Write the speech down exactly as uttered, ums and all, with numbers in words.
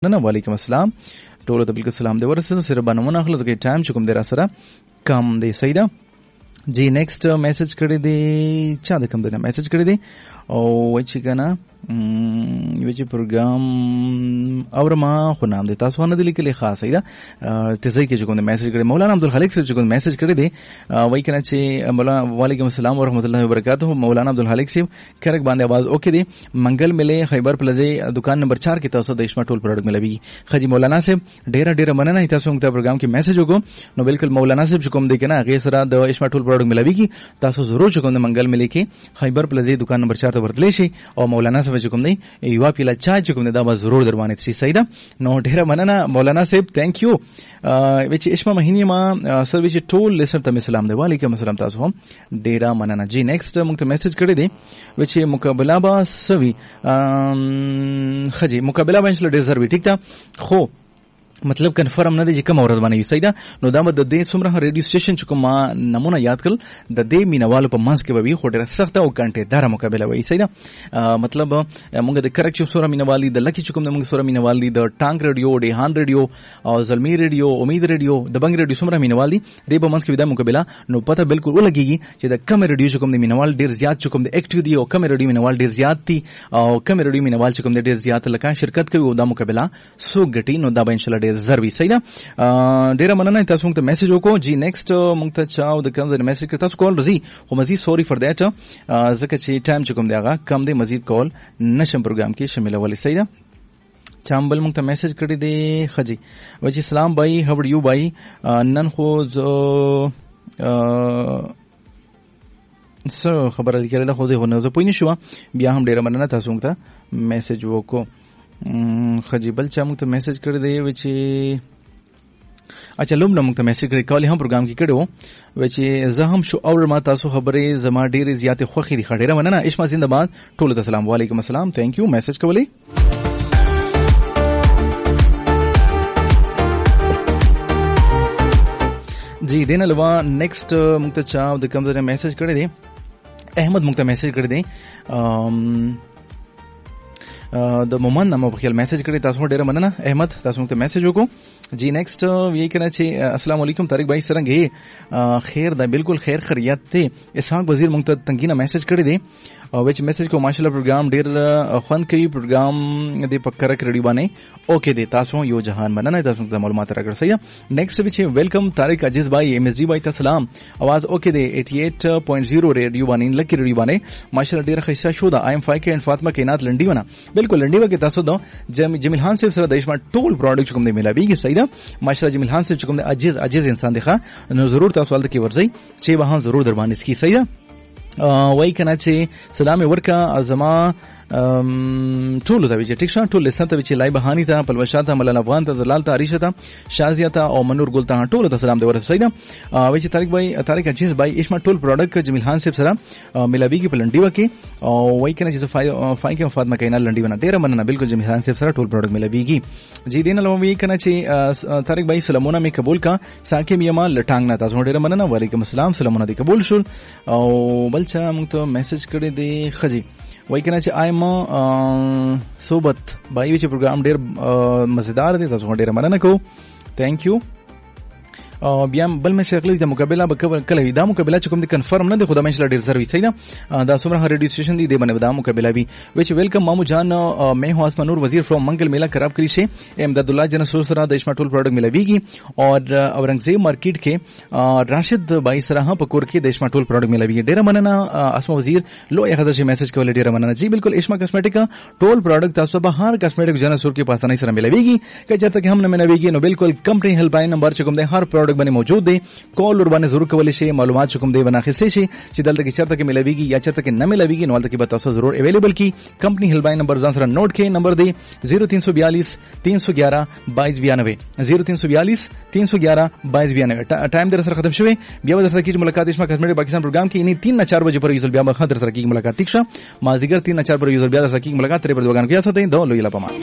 نه وعلیکم السلام ټول ته بالکل سلام دی ورسره سره باندې اخلو کې ټایم چکم دی را سره کم دی صحیح ده جی نیکسٹ میسج کړی دی چا د کوم دی میسج کړی دی او وای چې کنه یو چې پروګرام اورما خو نام دی تاسو نه لیکلی خاص دی ته ځای کې کوم میسج کړی مولانا عبدالخالق صاحب چې کوم میسج کړی دی وای کنه چې مولانا وعلیکم السلام ورحمۃ اللہ وبرکاتہ مولانا عبدالخالق صاحب کرک باندې आवाज اوکے دی منګل ملي خیبر پلازا دکان نمبر چار کې تاسو د اشما ټول پروډکټ ملوي خجی مولانا صاحب ډیر ډیر مننه تاسو موږ ته پروګرام کې میسج وکړو نو بالکل مولانا صاحب چې کوم دی کنه هغه سره د اشما ټول پروډکټ ملوي کی تاسو ضرور چې کوم منګل ملي کې خیبر پلازا دکان نمبر چار ته ورتلی شي او مولانا صاحب چې کوم دی یو پیلا چا چې کوم دی دا به ضرور در باندې شي صحیح ده نو ډیر مننه مولانا صاحب ثانک یو وچ اشما مهینی ما سر وچ ټول لسر ته سلام دی وعلیکم السلام تاسو هم ډیر مننه جی نیکسٹ موږ ته میسج کړی دی وچ مقابله با سوي خجی مقابله باندې ډیر ضروري ټیک ده خو مطلب کنفرم نه دی چې کوم ورځ باندې صحیح ده نو دا د دې څومره ریډیو سټیشن چې کوم نمونه یاد کړل د دې مینوالو په منځ کې به وي خو ډېره سخته او غنټه دار مقابله وي صحیح ده مطلب موږ د کرک چې سوره مینوالي د لکی چې کوم موږ سوره مینوالي د ټانک ریډیو ډیهان ریډیو او زلمی ریډیو امید ریډیو د بنګ ریډیو څومره مینوالي د په منځ کې د مقابله نو پته بالکل ولګيږي چې د کم ریډیو چې کوم د مینوال ډېر زیات چې کوم د اکټیو دی او کم ریډیو مینوال ډېر زیات دي او کم ریډیو مینوال چې کوم د ډېر زیات لکه شرکت کوي او د مقابله سو غټي نو دا به ان شاء الله ډېر ضروري صحیح ده ډیر مننه تاسو موږ ته میسج وکړو جی نیکسٹ موږ ته چاو د کوم د میسج کې تاسو کول رزي خو مزید سوري فار دیٹ ځکه چې ټایم چې کوم دی هغه کم دی مزید کول نشم پروګرام کې شامل ولې صحیح ده چامبل موږ ته میسج کړی دی خجی وجی سلام بھائی هاو ار یو بھائی نن خو زه سو خبره لیکل خو زه نه زه پوه نشم بیا هم ډیر مننه تاسو موږ ته میسج وکړو خجی بل چا موږ ته میسج کړی دی و چې اچھا لوم موږ ته میسج کړی کال هم پروګرام کې کړو و چې زه هم شو اور ما تاسو خبرې زما ډېرې زیاتې خوښې دي خډېره مننه اشما زنده‌باد ټول ته سلام وعلیکم السلام ثانک یو میسج کولې جی دین علاوه نیکسٹ موږ ته چا د کوم ځای میسج کړی دی احمد موږ ته میسج کړی دی د مومن نامه په خیال میسج کړی تاسو ډیره مننه احمد تاسو موږ ته میسج وکړو جی نیکسٹ یې کړه چې السلام علیکم طارق بھائی څنګه خیر دا بالکل خیر خیریت ته اسحاق وزیر موږ ته تنګینه میسج کړی دی او وچ میسج کو ماشاءالله پروګرام ډیر خوند کوي پروګرام د پکرک ریډیو باندې اوکے دی تاسو یو جهان مننه تاسو ته معلومات راکړ صحیح نیکسٹ وچ ویلکم طارق عزیز بھائی ایم ایس جی بھائی ته سلام आवाज اوکے دی اٹھاسی پوائنٹ صفر ریډیو باندې لکی ریډیو باندې ماشاءالله ډیر خیسه شو دا ایم فائیو کې ان فاطمه کینات لنډی ونه بالکل لنډی وکي تاسو دو جمیل خان صاحب سره د اشما ټول پروډکټ کوم دی ملاویږي صحیح ده ماشاءالله جمیل خان صاحب کوم دی عجیز عجیز انسان دی ښه نو ضرور تاسو ولته کې ورځي چې واه ضرور در باندې سکی صحیح ده وای کنه چې سلام ورکا زما ټول ته وی ټیک شان ټول لسنه ته وی لای بهانی ته پلوشات ملن افغان ته زلال ته عریشه ته شازیه ته او منور ګل ته ټول ته سلام دی ورته صحیح ده وای چې طارق بھائی طارق عزیز بھائی اشما ټول پروډکټ جمیل خان صاحب سره ملاویږي په لنډی وکي او وای کنه چې فای فای کې فاطمه کینا لنډی ونه ډیر مننه بالکل جمیل خان صاحب سره ټول پروډکټ ملاویږي جی دین له وی کنه چې طارق بھائی سلامونه می قبول کا ساکه میما لټانګ نه تاسو ډیر مننه وعلیکم السلام سلامونه دی قبول شول او بلچا موږ ته میسج کړی دی خجی وای کنه چې ایم صحبت بای چې پروګرام ډیر مزیدار دی تاسو ډیر مننه کوم ثانک یو بیا بل مې شکل د مقابله به کله دا مقابله چې کوم د کنفرم نه دی خدای مې ډیر سروي صحیح ده دا څومره ریډیو سټیشن دی د باندې دا مقابله وی وچ ویلکم مامو جان میں ہوں آسمان نور وزیر فرام منگل میلا خراب کری سے امداد اللہ جن سره د اشما ټول پروډکټ ملاویږي او اورنګزیب مارکیټ کې راشد بھائی سره پکور کې د اشما ټول پروډکټ ملاویږي ډیر مننه اسما وزیر لو یو حضرت میسج کول ډیر مننه جی بالکل اشما کاسمیټک ټول پروډکټ تاسو به هر کاسمیټک جن سور کې پاسانه سره ملاویږي که چرته کې هم نه ملاویږي نو بالکل کمپنی هیلپ لاین نمبر چې کوم د هر پروډکټ باندې موجود دی کال ور باندې ضرور کولای شي معلومات کوم دی وناخستې شي چې دلته کې چرته کې ملاویږي یا چرته کې نه ملاویږي نو دلته کې به تاسو ضرور اویلیبل کی کمپنی هیلپ لاین نمبر ځان سره نوٹ کړئ نمبر دی صفر تین سو بیالیس تین سو گیارہ بائیس بانوے صفر تین سو بیالیس تین سو گیارہ بائیس بانوے ټایم در سره ختم شوی بیا در سره کی ملاقات اشما کاسمیټک پاکستان پروګرام کې اني تین نه چار بجې پر یوزل بیا به خاطر سره کی ملاقات ټیک شه مازیګر تین نه چار پر یوزل بیا در سره کی ملاقات ترې پر دوګان کې استه دو لوی لا پما